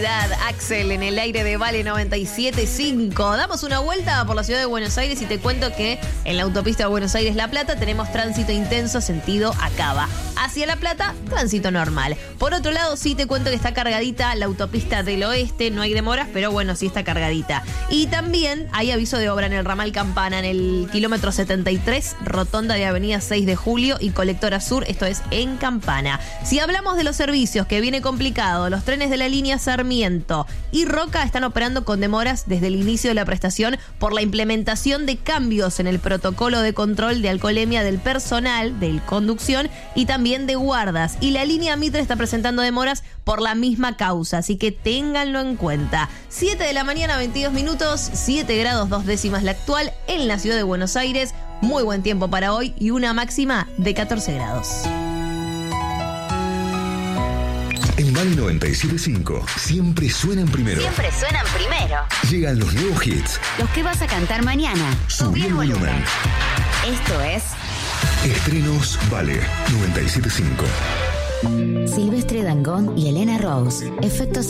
Axel en el aire de Vale 97.5. Damos una vuelta por la ciudad de Buenos Aires y te cuento que en la autopista de Buenos Aires-La Plata tenemos tránsito intenso sentido Acaba. Hacia La Plata, tránsito normal. Por otro lado, sí te cuento que está cargadita la autopista del oeste, no hay demoras, pero bueno, sí está cargadita. Y también hay aviso de obra en el ramal Campana, en el kilómetro 73, rotonda de avenida 6 de Julio y colectora sur, esto es en Campana. Si hablamos de los servicios, que viene complicado, los trenes de la línea Sarmiento y Roca están operando con demoras desde el inicio de la prestación por la implementación de cambios en el protocolo de control de alcoholemia del personal, de conducción y también de guardas. Y la línea Mitre está presentando demoras por la misma causa, así que ténganlo en cuenta. 7 de la mañana, 22 minutos, 7 grados 2 décimas la actual en la ciudad de Buenos Aires. Muy buen tiempo para hoy y una máxima de 14 grados. En Vale 97.5 siempre suenan primero. Siempre suenan primero. Llegan los nuevos hits. Los que vas a cantar mañana. Subí el volumen. Esto es Estrenos Vale 97.5. Silvestre Dangond y Elena Rose. Efectos